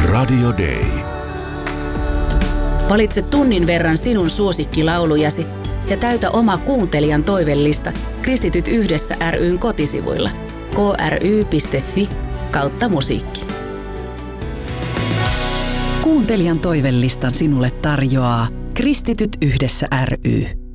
Radio Day. Valitse tunnin verran sinun suosikkilaulujasi ja täytä oma kuuntelijan toivellista Kristityt yhdessä ry:n kotisivuilla kry.fi/musiikki. Kuuntelijan toivellistan sinulle tarjoaa Kristityt yhdessä ry.